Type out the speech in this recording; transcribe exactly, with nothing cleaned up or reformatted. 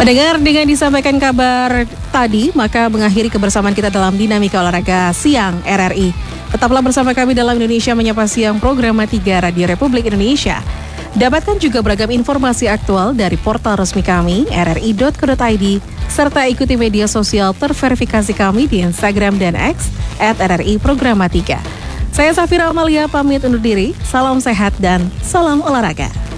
Pendengar, dengan disampaikan kabar tadi, maka mengakhiri kebersamaan kita dalam Dinamika Olahraga Siang R R I. Tetaplah bersama kami dalam Indonesia Menyapa Siang, program tiga Radio Republik Indonesia. Dapatkan juga beragam informasi aktual dari portal resmi kami, r r i dot co dot i d, serta ikuti media sosial terverifikasi kami di Instagram dan X, at R R I Programa tiga. Saya Safira Amalia pamit undur diri, salam sehat dan salam olahraga.